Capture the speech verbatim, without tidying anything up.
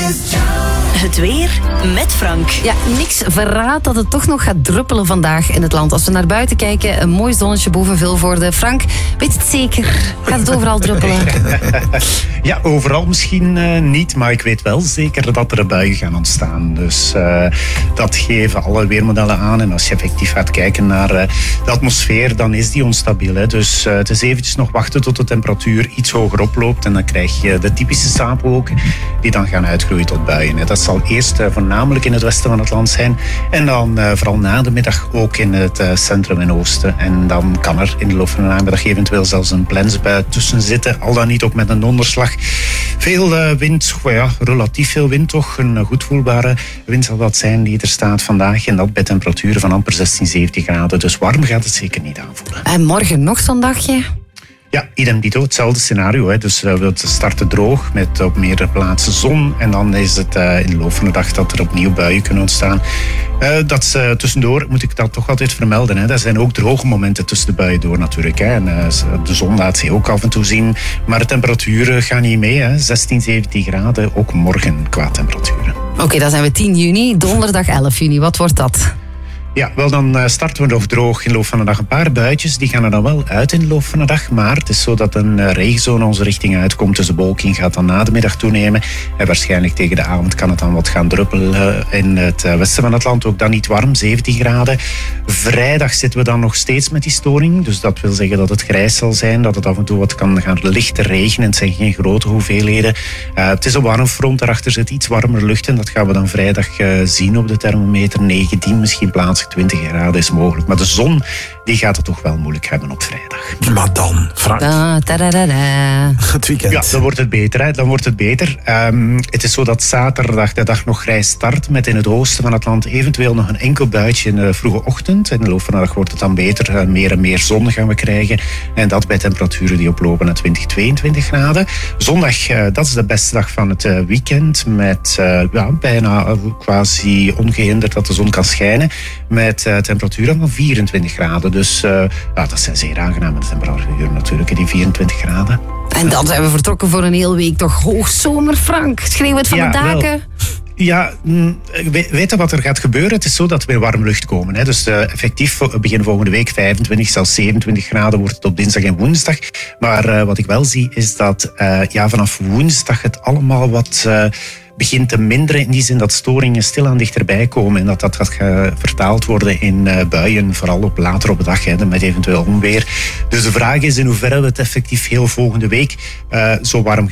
Het weer met Frank. Ja, niks verraadt dat het toch nog gaat druppelen vandaag in het land. Als we naar buiten kijken, een mooi zonnetje boven Vilvoorde. Frank, weet het zeker? Gaat het overal druppelen? Ja, overal misschien uh, niet, maar ik weet wel zeker dat er buien gaan ontstaan. Dus uh, dat geven alle weermodellen aan. En als je effectief gaat kijken naar uh, de atmosfeer, dan is die onstabiel. Hè. Dus uh, het is eventjes nog wachten tot de temperatuur iets hoger oploopt. En dan krijg je de typische stapelwolken die dan gaan uitgroeien tot buien. Hè. Dat zal eerst uh, voornamelijk in het westen van het land zijn. En dan uh, vooral na de middag ook in het uh, centrum en oosten. En dan kan er in de loop van de namiddag eventueel zelfs een plensbui tussen zitten. Al dan niet ook met een donderslag. Veel uh, wind, ja, relatief veel wind toch. Een goed voelbare wind zal dat zijn die er staat vandaag. En dat bij temperaturen van amper zestien, zeventien graden. Dus warm gaat het zeker niet aanvoelen. En morgen nog zo'n dagje? Ja, idem dito, hetzelfde scenario. Hè. Dus uh, we starten droog met op meerdere plaatsen zon. En dan is het uh, in de loop van de dag dat er opnieuw buien kunnen ontstaan. Uh, dat is, uh, tussendoor moet ik dat toch altijd vermelden. Hè. Er zijn ook droge momenten tussen de buien door natuurlijk. Hè. En, uh, de zon laat zich ook af en toe zien. Maar de temperaturen gaan niet mee. Hè. zestien, zeventien graden, ook morgen qua temperaturen. Oké, okay, dan zijn we tien juni, donderdag elf juni. Wat wordt dat? Ja, wel dan starten we nog droog in de loop van de dag. Een paar buitjes, die gaan er dan wel uit in de loop van de dag. Maar het is zo dat een regenzone onze richting uitkomt. Dus de bewolking gaat dan na de middag toenemen. En waarschijnlijk tegen de avond kan het dan wat gaan druppelen in het westen van het land. Ook dan niet warm, zeventien graden. Vrijdag zitten we dan nog steeds met die storing. Dus dat wil zeggen dat het grijs zal zijn. Dat het af en toe wat kan gaan licht regenen. Het zijn geen grote hoeveelheden. Uh, het is een warm front. Daarachter zit iets warmer lucht. En dat gaan we dan vrijdag uh, zien op de thermometer. negentien, misschien plaatselijk twintig graden is mogelijk. Maar de zon die gaat het toch wel moeilijk hebben op vrijdag. Maar dan, Frank. Da, da, da, da, da. Het weekend. Ja, dan wordt het beter. Hè. Dan wordt het beter. Um, het is zo dat zaterdag de dag nog grijs start. Met in het oosten van het land eventueel nog een enkel buitje in de vroege ochtend. In de loop van de dag wordt het dan beter. Uh, meer en meer zon gaan we krijgen. En dat bij temperaturen die oplopen naar twintig, tweeëntwintig graden. Zondag, uh, dat is de beste dag van het uh, weekend. Met uh, ja, bijna uh, quasi ongehinderd dat de zon kan schijnen. Met uh, temperaturen van vierentwintig graden. Dus uh, ja, dat zijn zeer aangename temperaturen natuurlijk, die vierentwintig graden. En dan zijn we vertrokken voor een heel week toch hoogzomer, Frank. Schreeuw het van ja, de daken. Wel. Ja, weet je wat er gaat gebeuren? Het is zo dat we in warme lucht komen. Hè. Dus uh, effectief begin volgende week vijfentwintig, zelfs zevenentwintig graden wordt het op dinsdag en woensdag. Maar uh, wat ik wel zie is dat uh, ja, vanaf woensdag het allemaal wat Uh, begint te minderen in die zin dat storingen stilaan dichterbij komen en dat dat gaat uh, vertaald worden in uh, buien, vooral op later op de dag, hè, met eventueel onweer. Dus de vraag is in hoeverre we het effectief heel volgende week uh, zo warm